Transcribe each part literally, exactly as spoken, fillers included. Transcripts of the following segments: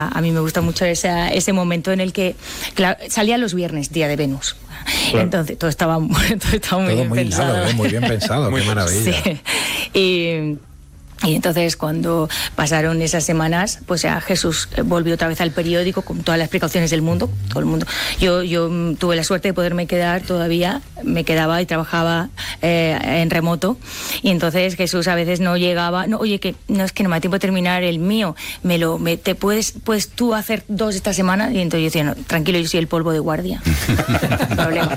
A mí me gusta mucho esa, ese momento en el que, claro, salía los viernes, día de Venus. Claro. Entonces todo estaba, todo estaba muy todo bien muy pensado. Hilado, ¿eh? Muy bien pensado, qué maravilla. Sí. Y, y entonces cuando pasaron esas semanas, pues ya Jesús volvió otra vez al periódico con todas las precauciones del mundo, todo el mundo. Yo, yo tuve la suerte de poderme quedar todavía, me quedaba y trabajaba eh, en remoto, y entonces Jesús a veces no llegaba, no, oye, que no es que no me da tiempo de terminar el mío, me lo, me, te puedes, puedes tú hacer dos esta semana, y entonces yo decía, no, tranquilo, yo soy el polvo de guardia. No problema.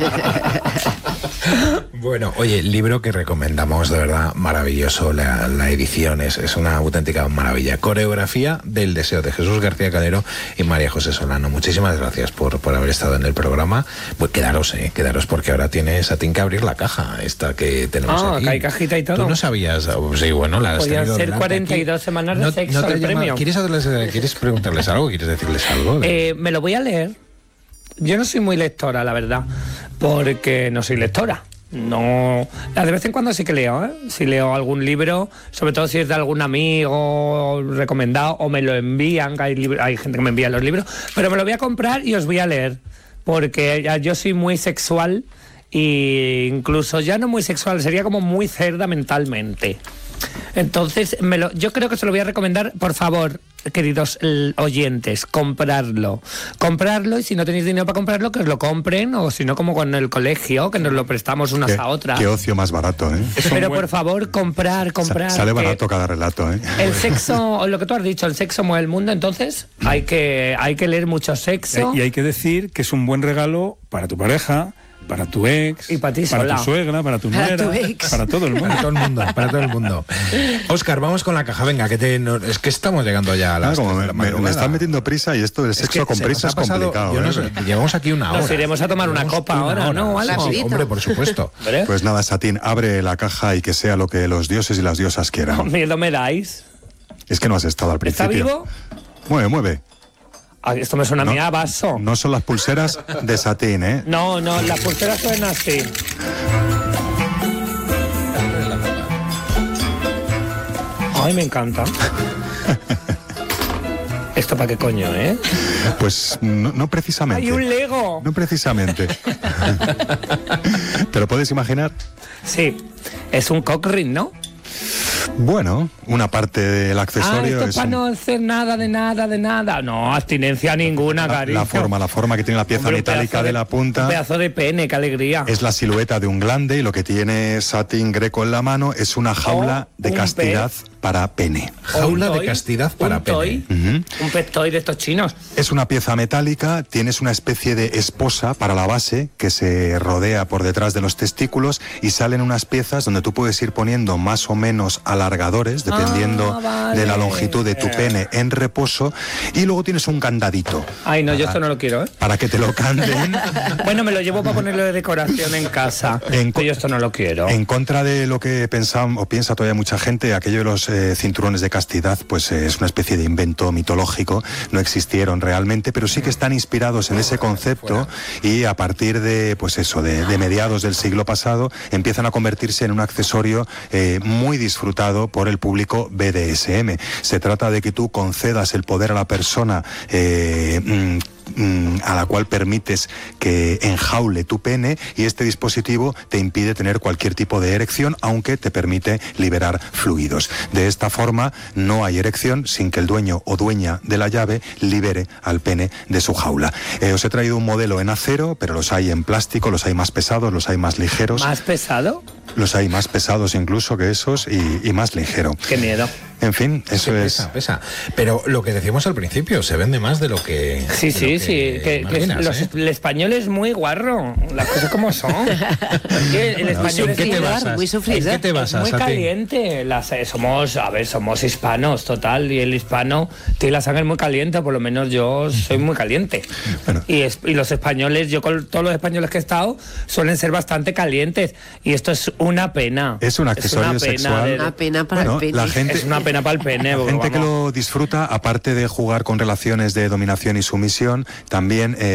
Bueno, oye, libro que recomendamos, de verdad, maravilloso, la, la edición es, es una auténtica maravilla. Coreografía del deseo, de Jesús García Calero y María José Solano. Muchísimas gracias por, por haber estado en el programa. Pues quedaros, eh, quedaros, porque ahora tienes a ti que abrir la caja, esta que tenemos ah, aquí. Ah, hay cajita y todo. Tú no sabías, sí, bueno, la has Podrían tenido ser delante cuarenta y dos aquí. semanas de no, sexo no te el llama, premio. ¿quieres, hacerles, ¿Quieres preguntarles algo? ¿Quieres decirles algo? Eh, me lo voy a leer. Yo no soy muy lectora, la verdad, porque no soy lectora. No, de vez en cuando sí que leo, ¿eh? Si leo algún libro, sobre todo si es de algún amigo recomendado o me lo envían, hay, libro, hay gente que me envía los libros, pero me lo voy a comprar y os voy a leer, porque ya yo soy muy sexual, e incluso ya no muy sexual, sería como muy cerda mentalmente. Entonces, me lo, yo creo que se lo voy a recomendar, por favor, queridos oyentes, comprarlo. Comprarlo, y si no tenéis dinero para comprarlo, que os lo compren, o si no, como con el colegio, que nos lo prestamos unas qué, a otras. Qué ocio más barato, ¿eh? Pero por favor, comprar, comprar. Sa sale barato cada relato, ¿eh? El sexo, lo que tú has dicho, el sexo mueve el mundo, entonces hay que, hay que leer mucho sexo. Y hay que decir que es un buen regalo para tu pareja, para tu ex, y para ti para sola. tu suegra, para tu Para nuera, tu ex. para todo el mundo. Para todo el mundo, para todo el mundo. Óscar, vamos con la caja, venga, que te, no, es que estamos llegando ya a las Ah, como me, me, me están metiendo prisa, y esto del sexo es que con prisa es pasado, complicado. No ¿eh? sé, llevamos aquí una hora. Nos iremos a tomar una copa una ahora, hora. ¿no? ¿Algo? Sí, sí, hombre, por supuesto. Pues nada, Satín, abre la caja y que sea lo que los dioses y las diosas quieran. Miedo me dais. Es que no has estado al principio. ¿Está vivo? Mueve, mueve. Ay, esto me suena no, a mí a vaso. No son las pulseras de Satín, ¿eh? No, no, las pulseras suenan así. Ay, me encanta. ¿Esto para qué coño, eh? Pues no, no precisamente. ¡Hay un Lego! No precisamente. ¿Te lo puedes imaginar? Sí, es un cock ring, ¿no? Bueno, una parte del Ah, accesorio esto es para un- no hacer nada de nada de nada. No, abstinencia ninguna, la, cariño. la forma, la forma que tiene la pieza Hombre, un metálica pedazo de, la punta. Un pedazo de pene, qué alegría. Es la silueta de un glande, y lo que tiene Satín Greco en la mano es una jaula Oh, de un castidad pez. para pene. Jaula Un de toy, castidad para un pene. toy, Ujú. Un pet toy de estos chinos. Es una pieza metálica, tienes una especie de esposa para la base que se rodea por detrás de los testículos, y salen unas piezas donde tú puedes ir poniendo más o menos alargadores dependiendo Ah, vale. de la longitud de tu pene en reposo, y luego tienes un candadito Ay, no, yo esto no lo quiero, ¿eh? para que te lo canten. Bueno, me lo llevo para ponerlo de decoración en casa. En co- Pero yo esto no lo quiero. En contra de lo que pensan o piensa todavía mucha gente, aquello de los eh, cinturones de castidad, pues eh, es una especie de invento mitológico, no existieron realmente, pero sí que están inspirados en ese concepto, y a partir de, pues eso, de, de mediados del siglo pasado, empiezan a convertirse en un accesorio eh, muy disfrutado por el público B D S M. Se trata de que tú concedas el poder a la persona eh, mm, a la cual permites que enjaule tu pene, y este dispositivo te impide tener cualquier tipo de erección, aunque te permite liberar fluidos. De esta forma no hay erección sin que el dueño o dueña de la llave libere al pene de su jaula. Eh, os he traído un modelo en acero, pero los hay en plástico, los hay más pesados, los hay más ligeros. ¿Más pesado? Los hay más pesados incluso que esos, y, y más ligero. Qué miedo. En fin, eso Sí, es... pesa, pesa. Pero lo que decíamos al principio, se vende más de lo que... Sí, de sí, lo sí. Que, que imaginas, los- ¿eh? el español es muy guarro. Las cosas como son. Porque el español ¿En qué te es basas? muy sufrido. ¿En qué te basas, muy a ti? caliente. Las, eh, somos, a ver, somos hispanos, total. Y el hispano tiene la sangre muy caliente. Por lo menos yo soy muy caliente. Bueno. Y, es- y los españoles, yo con todos los españoles que he estado, suelen ser bastante calientes. Y esto es una pena. Es un accesorio una pena sexual. de- Una pena para Bueno, el pene. la gente- es una pena para el pene. La porque, gente que vamos. lo disfruta, aparte de jugar con relaciones de dominación y sumisión, también... eh,